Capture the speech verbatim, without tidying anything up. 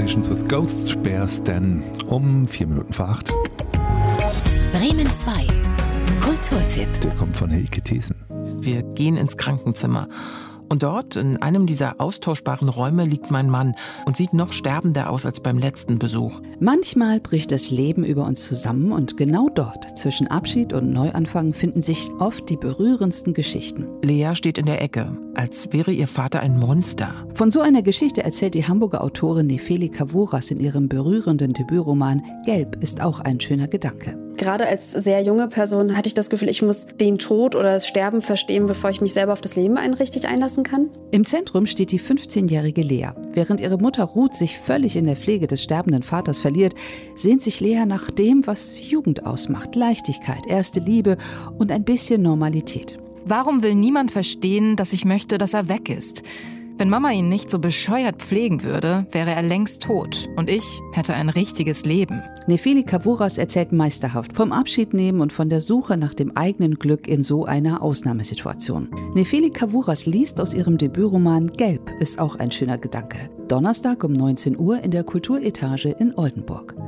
Conversations with Ghosts Bears, denn um vier Minuten vor acht. Bremen zwei. Kulturtipp. Der kommt von Helke Thesen. Wir gehen ins Krankenzimmer. Und dort, in einem dieser austauschbaren Räume, liegt mein Mann und sieht noch sterbender aus als beim letzten Besuch. Manchmal bricht das Leben über uns zusammen und genau dort, zwischen Abschied und Neuanfang, finden sich oft die berührendsten Geschichten. Lea steht in der Ecke, als wäre ihr Vater ein Monster. Von so einer Geschichte erzählt die Hamburger Autorin Nefeli Kavouras in ihrem berührenden Debütroman Gelb ist auch ein schöner Gedanke. Gerade als sehr junge Person hatte ich das Gefühl, ich muss den Tod oder das Sterben verstehen, bevor ich mich selber auf das Leben ein richtig einlassen kann. Im Zentrum steht die fünfzehnjährige Lea. Während ihre Mutter Ruth sich völlig in der Pflege des sterbenden Vaters verliert, sehnt sich Lea nach dem, was Jugend ausmacht. Leichtigkeit, erste Liebe und ein bisschen Normalität. Warum will niemand verstehen, dass ich möchte, dass er weg ist? Wenn Mama ihn nicht so bescheuert pflegen würde, wäre er längst tot und ich hätte ein richtiges Leben. Nefeli Kavouras erzählt meisterhaft vom Abschiednehmen und von der Suche nach dem eigenen Glück in so einer Ausnahmesituation. Nefeli Kavouras liest aus ihrem Debütroman Gelb ist auch ein schöner Gedanke. Donnerstag um neunzehn Uhr in der Kulturetage in Oldenburg.